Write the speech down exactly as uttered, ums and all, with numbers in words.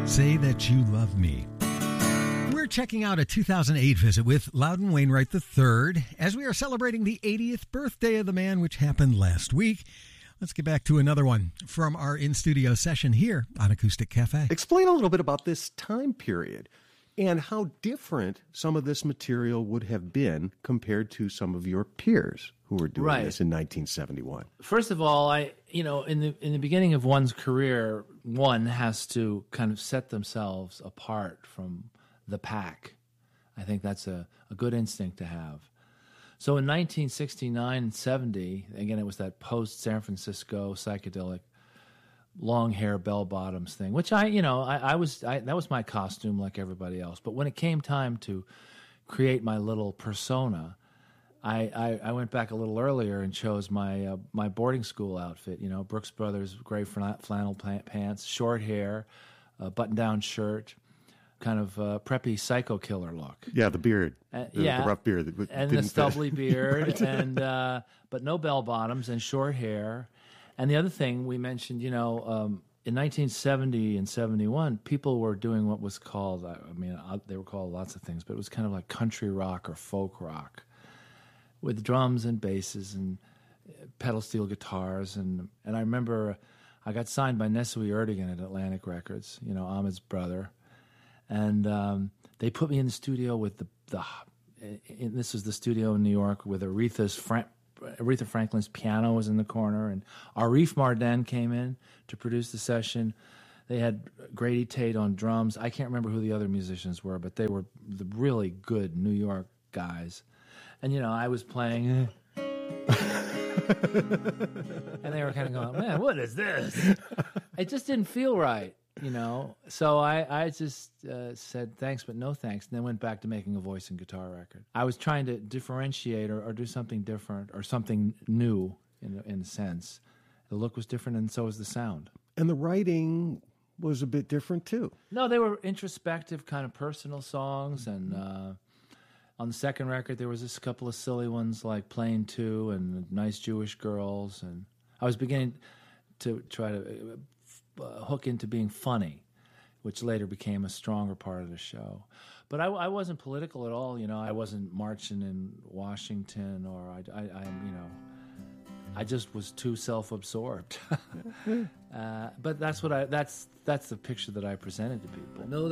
Say That You Love Me. We're checking out a two thousand eight visit with Loudon Wainwright the third as we are celebrating the eightieth birthday of the man, which happened last week. Let's get back to another one from our in-studio session here on Acoustic Cafe. Explain a little bit about this time period and how different some of this material would have been compared to some of your peers who were doing Right. this in nineteen seventy-one. First of all, I you know in the in the beginning of one's career, one has to kind of set themselves apart from the pack. I think that's a, a good instinct to have. So in nineteen sixty-nine and seventy, again, it was that post-San Francisco psychedelic long hair bell bottoms thing, which I, you know, I, I was, I, that was my costume like everybody else. But when it came time to create my little persona, I, I, I went back a little earlier and chose my uh, my boarding school outfit, you know, Brooks Brothers gray flannel pants, short hair, uh, button-down shirt, kind of uh, preppy psycho killer look. Yeah, the beard, Uh, the, yeah, the rough beard, that and didn't the stubbly fit. beard, Right. and uh, but no bell bottoms and short hair. And the other thing we mentioned, you know, um, in nineteen seventy and seventy-one, people were doing what was called, I mean, uh, they were called lots of things, but it was kind of like country rock or folk rock, with drums and basses and pedal steel guitars. And, and I remember I got signed by Nesui Erdogan at Atlantic Records, you know, Ahmed's brother. And um, they put me in the studio with the, the and this was the studio in New York with Aretha's Fra- Aretha Franklin's piano was in the corner, and Arif Mardin came in to produce the session. They had Grady Tate on drums. I can't remember who the other musicians were, but they were the really good New York guys. And, you know, I was playing, and they were kind of going, man, what is this? It just didn't feel right, you know. So I, I just uh, said thanks, but no thanks, and then went back to making a voice and guitar record. I was trying to differentiate or, or do something different or something new in, in a sense. The look was different, and so was the sound. And the writing was a bit different, too. No, they were introspective, kind of personal songs, and uh, on the second record, there was just a couple of silly ones like Plane two and Nice Jewish Girls, and I was beginning to try to uh, hook into being funny, which later became a stronger part of the show. But I, I wasn't political at all, you know. I wasn't marching in Washington, or I, I, I you know, I just was too self-absorbed. uh, but that's what I that's that's the picture that I presented to people. No.